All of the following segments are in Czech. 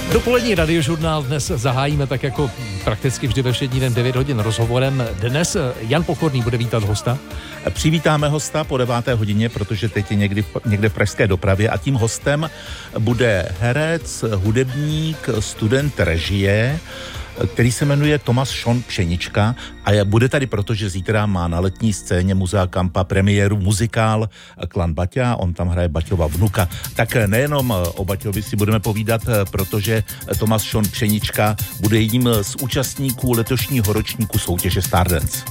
Dopolední radiožurnál dnes zahájíme tak jako prakticky vždy ve všední den 9 hodin rozhovorem. Dnes Jan Pokorný bude vítat hosta. Přivítáme hosta po 9. hodině, protože teď je někde v pražské dopravě a tím hostem bude herec, hudebník, student režie, který se jmenuje Tomáš Šon Pšenička a bude tady, protože zítra má na letní scéně Muzea Kampa premiéru muzikál Klan Baťa, on tam hraje Baťova vnuka. Tak nejenom o Baťovi si budeme povídat, protože Tomáš Šon Pšenička bude jedním z účastníků letošního ročníku soutěže Stardance.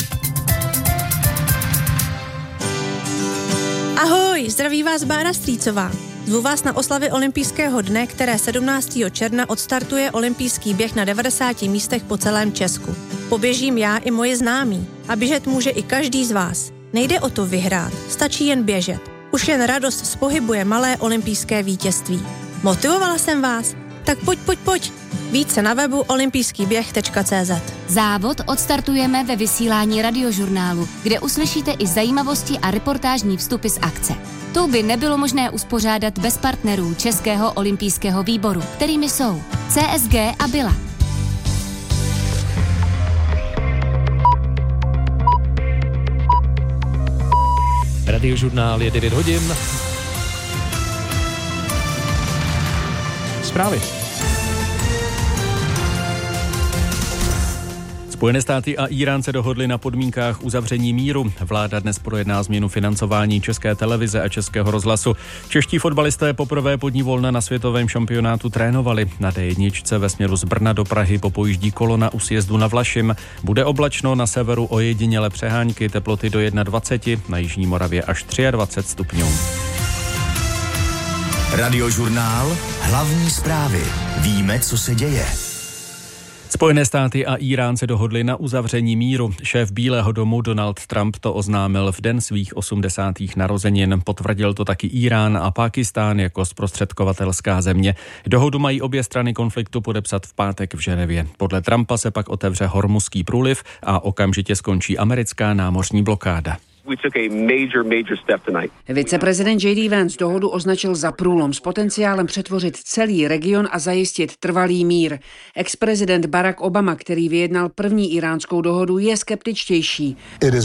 Ahoj, zdraví vás Bára Strýcová. Zvu vás na oslavy olympijského dne, které 17. června odstartuje olympijský běh na 90 místech po celém Česku. Poběžím já i moje známí a běžet může i každý z vás. Nejde o to vyhrát, stačí jen běžet. Už jen radost z pohybu je malé olympijské vítězství. Motivovala jsem vás? Tak pojď. Více na webu olympijskýběh.cz. Závod odstartujeme ve vysílání radiožurnálu, kde uslyšíte i zajímavosti a reportážní vstupy z akce. To by nebylo možné uspořádat bez partnerů Českého olympijského výboru, kterými jsou CSG a Bila. Radiožurnál je 9 hodin. Zprávy. Spojené státy a Írán se dohodli na podmínkách uzavření míru. Vláda dnes projedná změnu financování České televize a Českého rozhlasu. Čeští fotbalisté poprvé pod ní volna na světovém šampionátu trénovali. Na D1 ve směru z Brna do Prahy popojíždí kolona u sjezdu na Vlašim. Bude oblačno, na severu ojediněle přehánky, teploty do 21, na jižní Moravě až 23 stupňů. Radiožurnál, hlavní zprávy. Víme, co se děje. Spojené státy a Írán se dohodli na uzavření míru. Šéf Bílého domu Donald Trump to oznámil v den svých 80. narozenin. Potvrdil to taky Írán a Pákistán jako zprostředkovatelská země. Dohodu mají obě strany konfliktu podepsat v pátek v Ženevě. Podle Trumpa se pak otevře Hormuzský průliv a okamžitě skončí americká námořní blokáda. Viceprezident J.D. Vance dohodu označil za průlom s potenciálem přetvořit celý region a zajistit trvalý mír. Ex-prezident Barack Obama, který vyjednal první iránskou dohodu, je skeptičtější.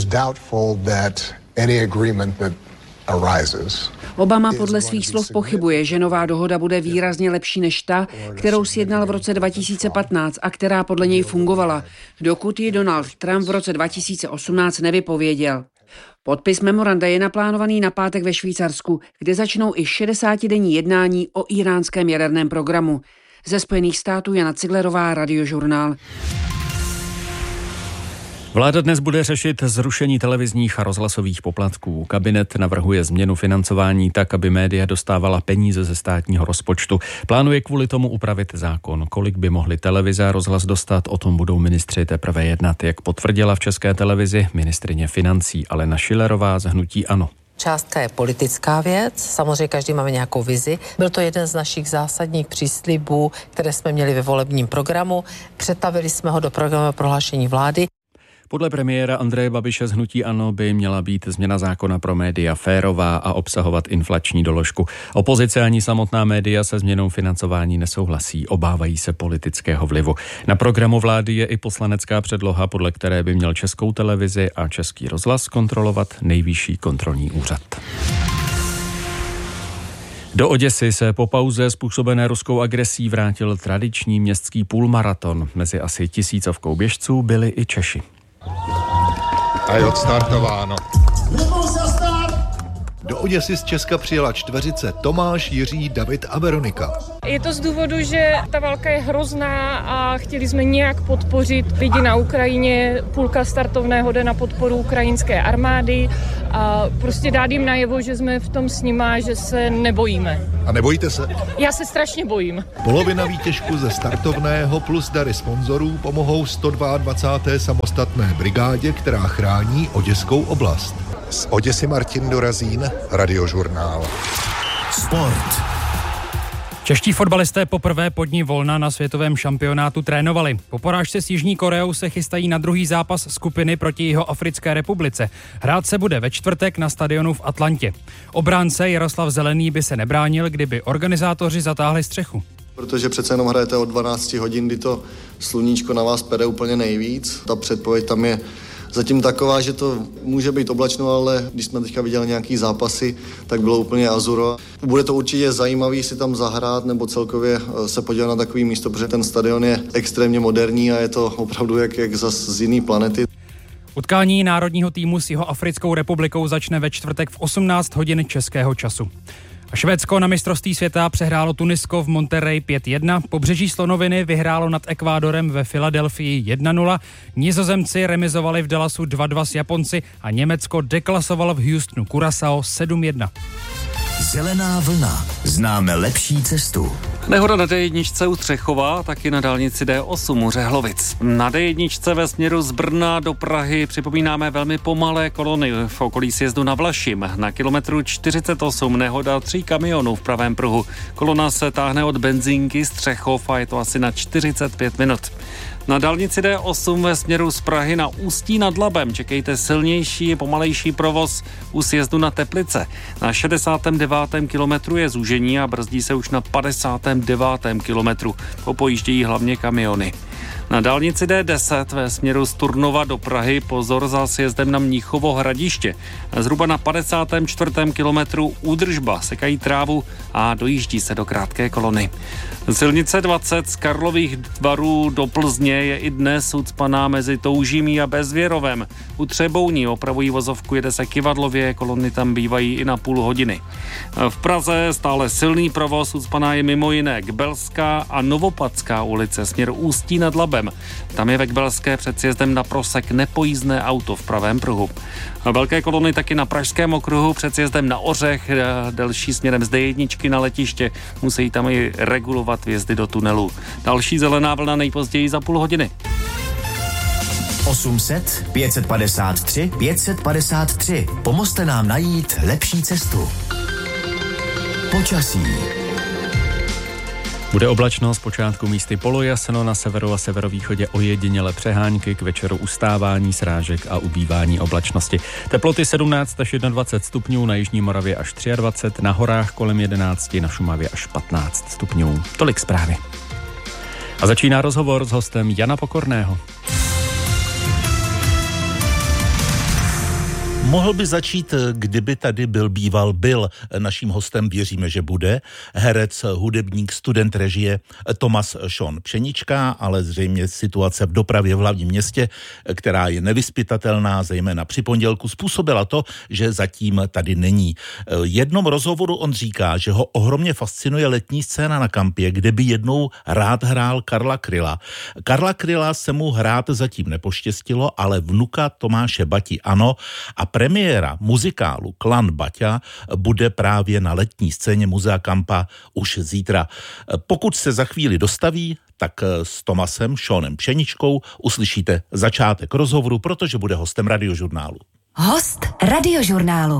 Obama podle svých slov pochybuje, že nová dohoda bude výrazně lepší než ta, kterou sjednal v roce 2015 a která podle něj fungovala, dokud ji Donald Trump v roce 2018 nevypověděl. Podpis memoranda je naplánovaný na pátek ve Švýcarsku, kde začnou i 60denní jednání o íránském jaderném programu. Ze Spojených států Jana Ciglerová, Radiožurnál. Vláda dnes bude řešit zrušení televizních a rozhlasových poplatků. Kabinet navrhuje změnu financování tak, aby média dostávala peníze ze státního rozpočtu. Plánuje kvůli tomu upravit zákon. Kolik by mohly televize a rozhlas dostat, o tom budou ministři teprve jednat, jak potvrdila v České televizi ministryně financí Alena Schillerová z hnutí ANO. Částka je politická věc, samozřejmě každý máme nějakou vizi. Byl to jeden z našich zásadních příslibů, které jsme měli ve volebním programu. Přetavili jsme ho do programového prohlášení vlády. Podle premiéra Andreje Babiše z hnutí ANO by měla být změna zákona pro média férová a obsahovat inflační doložku. Opozice ani samotná média se změnou financování nesouhlasí, obávají se politického vlivu. Na programu vlády je i poslanecká předloha, podle které by měl Českou televizi a Český rozhlas kontrolovat Nejvyšší kontrolní úřad. Do Oděsy se po pauze způsobené ruskou agresí vrátil tradiční městský půlmaraton. Mezi asi 1000 běžců byli i Češi. A je odstartováno. Do Oděsy z Česka přijela čtveřice Tomáš, Jiří, David a Veronika. Je to z důvodu, že ta válka je hrozná a chtěli jsme nějak podpořit lidi na Ukrajině. Půlka startovného jde na podporu ukrajinské armády a prostě dát jim najevo, že jsme v tom s nima, že se nebojíme. A nebojíte se? Já se strašně bojím. Polovina výtěžku ze startovného plus dary sponzorů pomohou 122. samostatné brigádě, která chrání Oděskou oblast. Z Oděsy Martin Dorazín, Radiožurnál. Sport. Čeští fotbalisté poprvé pod ní volna na světovém šampionátu trénovali. Po porážce s Jižní Koreou se chystají na druhý zápas skupiny proti Jihoafrické republice. Hrát se bude ve čtvrtek na stadionu v Atlantě. Obránce Jaroslav Zelený by se nebránil, kdyby organizátoři zatáhli střechu. Protože přece jenom hrajete od 12 hodin, kdy to sluníčko na vás pere úplně nejvíc. Ta předpověď tam je zatím taková, že to může být oblačno, ale když jsme teďka viděli nějaký zápasy, tak bylo úplně azuro. Bude to určitě zajímavý si tam zahrát nebo celkově se podívat na takový místo, protože ten stadion je extrémně moderní a je to opravdu jak zas z jiný planety. Utkání národního týmu s Jihoafrickou republikou začne ve čtvrtek v 18 hodin českého času. A Švédsko na mistrovství světa přehrálo Tunisko v Monterrey 5-1, Pobřeží slonoviny vyhrálo nad Ekvádorem ve Filadelfii 1-0, Nizozemci remizovali v Dallasu 2-2 s Japonci a Německo deklasovalo v Houstonu Curaçao 7-1. Zelená vlna. Známe lepší cestu. Nehoda na D1 u Třechova, taky na dálnici D8 u Řehlovic. Na D1 ve směru z Brna do Prahy připomínáme velmi pomalé kolony v okolí sjezdu na Vlašim. Na kilometru 48 nehoda 3 kamionů v pravém pruhu. Kolona se táhne od benzínky z Třechov a je to asi na 45 minut. Na dálnici D8 ve směru z Prahy na Ústí nad Labem čekejte silnější, pomalejší provoz u sjezdu na Teplice. Na 69. kilometru je zúžení a brzdí se už na 59. kilometru. Popojíždějí hlavně kamiony. Na dálnici D10 ve směru z Turnova do Prahy pozor za sjezdem na Mnichovo Hradiště. Zhruba na 54. kilometru údržba, sekají trávu a dojíždí se do krátké kolony. Silnice 20 z Karlových Varů do Plzně je i dnes ucpaná mezi Toužimí a Bezvěrovem. U Třebouní opravují vozovku, jede se kyvadlově, kolony tam bývají i na půl hodiny. V Praze stále silný provoz, ucpaná je mimo jiné Kbelská a Novopadská ulice, směr Ústí nad Labem. Tam je ve Kbelské před sjezdem na Prosek nepojízdné auto v pravém pruhu. Velké kolony taky na Pražském okruhu před sjezdem na Ořech, delší směrem z D1 na letiště, musí tam i regulovat vjezdy do tunelu. Další zelená vlna nejpozději za půl hodiny. 800 553 553. Pomozte nám najít lepší cestu. Počasí. Bude oblačno, zpočátku místy polojasno, na severu a severovýchodě ojediněle přehánky, k večeru ustávání srážek a ubývání oblačnosti. Teploty 17 až 21 stupňů, na jižní Moravě až 23, na horách kolem 11, na Šumavě až 15 stupňů. Tolik zprávy. A začíná rozhovor s hostem Jana Pokorného. Mohl by začít, kdyby tady byl naším hostem, věříme, že bude, herec, hudebník, student režie Tomas Sean Pšenička, ale zřejmě situace v dopravě v hlavním městě, která je nevyzpytatelná, zejména při pondělku, způsobila to, že zatím tady není. V jednom rozhovoru on říká, že ho ohromně fascinuje letní scéna na Kampě, kde by jednou rád hrál Karla Kryla. Karla Kryla se mu hrát zatím nepoštěstilo, ale vnuka Tomáše Bati ano, a premiéra muzikálu Klan Baťa bude právě na letní scéně Muzea Kampa už zítra. Pokud se za chvíli dostaví, tak s Tomasem Seanem Pšeničkou uslyšíte začátek rozhovoru, protože bude hostem Radiožurnálu. Host Radiožurnálu.